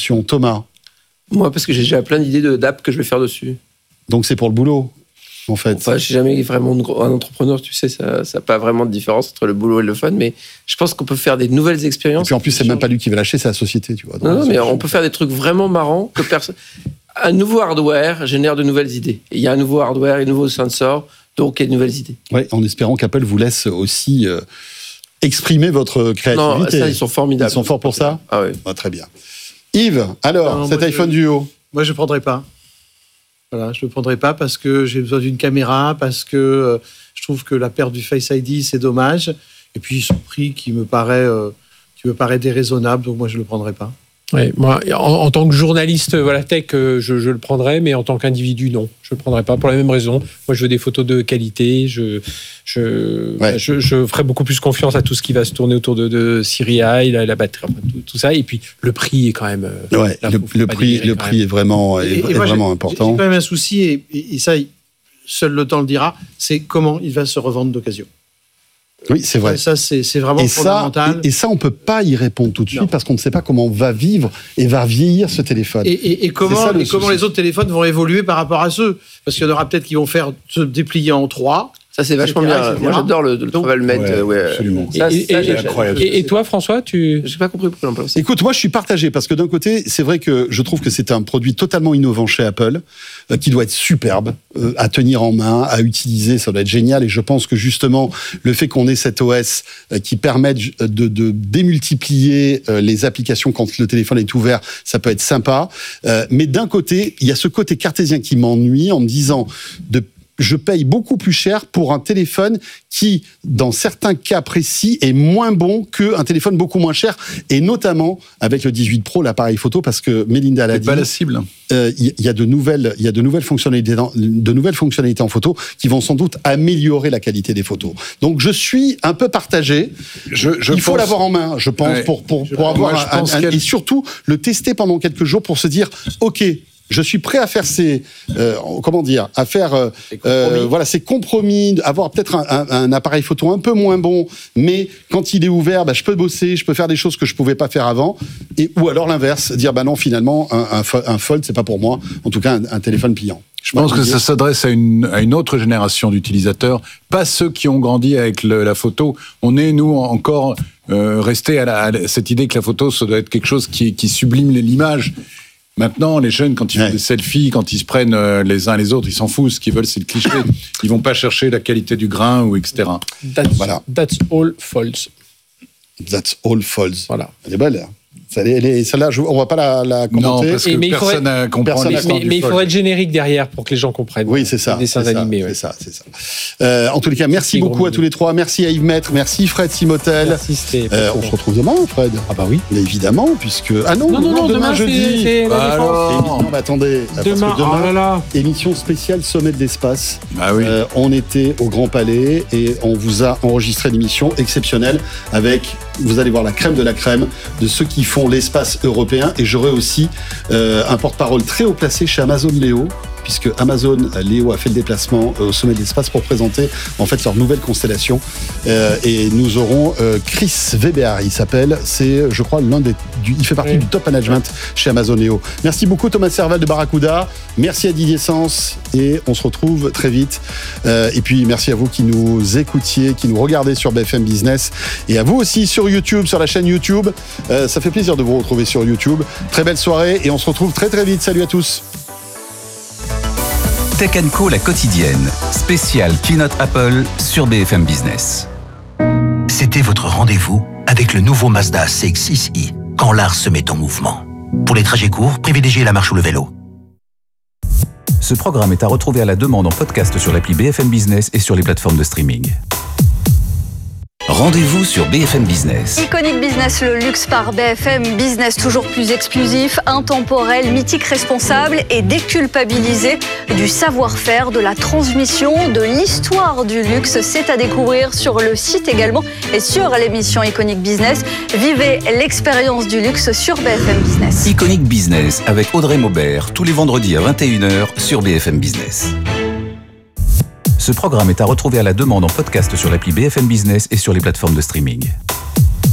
attention. Thomas? Moi, parce que j'ai déjà plein d'idées d'app que je vais faire dessus. Donc c'est pour le boulot, en fait. Enfin, je suis jamais vraiment un entrepreneur, tu sais, ça n'a pas vraiment de différence entre le boulot et le fun, mais je pense qu'on peut faire des nouvelles expériences. Et puis en plus, c'est même pas lui qui va lâcher, c'est la société, tu vois. Non, mais on peut faire des trucs vraiment marrants que personne. Un nouveau hardware génère de nouvelles idées. Et il y a un nouveau hardware, un nouveau sensor, donc il y a de nouvelles idées. Oui, en espérant qu'Apple vous laisse aussi exprimer votre créativité. Non, ça, ils sont formidables. Ils sont forts pour ça? Ah oui. Ah, très bien. Yves, alors, cet iPhone Duo? Moi, je ne prendrai pas. Voilà, je ne le prendrai pas parce que j'ai besoin d'une caméra, parce que je trouve que la perte du Face ID, c'est dommage. Et puis, son prix qui me paraît déraisonnable, donc moi, je ne le prendrai pas. Ouais, moi, en tant que journaliste tech, je le prendrais, mais en tant qu'individu, non. Je ne le prendrais pas pour la même raison. Moi, je veux des photos de qualité. Je ferais beaucoup plus confiance à tout ce qui va se tourner autour de Siri, la batterie, tout ça. Et puis, le prix est quand même... le prix est vraiment important. J'ai quand même un souci, et ça, seul le temps le dira, c'est comment il va se revendre d'occasion. Oui, c'est vrai. Et ça, c'est vraiment fondamental. Et ça, on ne peut pas y répondre tout de suite parce qu'on ne sait pas comment va vivre et va vieillir ce téléphone. Et comment les autres téléphones vont évoluer par rapport à ceux. Parce qu'il y en aura peut-être qui vont faire se déplier en 3. Ça, c'est vachement bien. Moi, j'adore le TravelMate. Absolument. C'est incroyable. Et toi, François, j'ai pas compris pourquoi on parle aussi. Écoute, moi, je suis partagé parce que d'un côté, c'est vrai que je trouve que c'est un produit totalement innovant chez Apple, qui doit être superbe à tenir en main, à utiliser, ça doit être génial. Et je pense que justement, le fait qu'on ait cet OS qui permette de démultiplier les applications quand le téléphone est ouvert, ça peut être sympa. Mais d'un côté, il y a ce côté cartésien qui m'ennuie en me disant je paye beaucoup plus cher pour un téléphone qui, dans certains cas précis, est moins bon qu'un téléphone beaucoup moins cher, et notamment avec le 18 Pro, l'appareil photo, parce que Mélinda l'a dit. C'est pas la cible. Il y a de nouvelles fonctionnalités en photo qui vont sans doute améliorer la qualité des photos. Donc je suis un peu partagé. Il faut l'avoir en main, je pense, pour avoir et surtout le tester pendant quelques jours pour se dire, ok, je suis prêt à faire ces compromis, avoir peut-être un appareil photo un peu moins bon, mais quand il est ouvert, je peux bosser, je peux faire des choses que je pouvais pas faire avant, ou alors l'inverse, dire non, finalement un Fold c'est pas pour moi, en tout cas un téléphone pliant. Je pense que ça s'adresse à une autre génération d'utilisateurs, pas ceux qui ont grandi avec la photo. On est, nous, encore restés à cette idée que la photo, ça doit être quelque chose qui sublime l'image. Maintenant, les jeunes, quand ils font des selfies, quand ils se prennent les uns les autres, ils s'en foutent. Ce qu'ils veulent, c'est le cliché. Ils vont pas chercher la qualité du grain ou etc. That's all false. That's all false. Voilà. Elle est belle, hein. Celle-là, on va pas la commenter. Non, parce que personne ne comprend l'histoire du mais il faudrait être générique derrière pour que les gens comprennent. Oui, c'est ça. Les dessins animés. C'est ça. En tous les cas, merci beaucoup à tous les trois. Merci à Yves Maître. Merci Fred Simotel. Merci, on se retrouve demain, Fred. Ah bah oui. Mais évidemment, puisque... Ah non, demain jeudi. C'est la défense. Attendez. Demain, émission spéciale Sommet de l'espace. Ah oui. On était au Grand Palais et on vous a enregistré une émission exceptionnelle avec, vous allez voir, la crème de la crème de ceux qui font l'espace européen, et j'aurai aussi un porte-parole très haut placé chez Amazon Léo, puisque Amazon Léo a fait le déplacement au sommet de l'espace pour présenter en fait leur nouvelle constellation, et nous aurons Chris Weber, il s'appelle, c'est je crois il fait partie du top management chez Amazon Léo. Merci beaucoup Thomas Serval de Barracuda, merci à Didier Sens, et on se retrouve très vite, et puis merci à vous qui nous écoutiez, qui nous regardez sur BFM Business, et à vous aussi sur YouTube, sur la chaîne YouTube. Ça fait plaisir de vous retrouver sur YouTube. Très belle soirée et on se retrouve très très vite. Salut à tous. Tech & Co, la quotidienne, spéciale Keynote Apple sur BFM Business. C'était votre rendez-vous avec le nouveau Mazda CX-6i, quand l'art se met en mouvement. Pour les trajets courts, privilégiez la marche ou le vélo. Ce programme est à retrouver à la demande en podcast sur l'appli BFM Business et sur les plateformes de streaming. Rendez-vous sur BFM Business. Iconic Business, le luxe par BFM Business, toujours plus exclusif, intemporel, mythique, responsable et déculpabilisé du savoir-faire, de la transmission, de l'histoire du luxe. C'est à découvrir sur le site également et sur l'émission Iconic Business. Vivez l'expérience du luxe sur BFM Business. Iconic Business avec Audrey Maubert, tous les vendredis à 21h sur BFM Business. Ce programme est à retrouver à la demande en podcast sur l'appli BFM Business et sur les plateformes de streaming.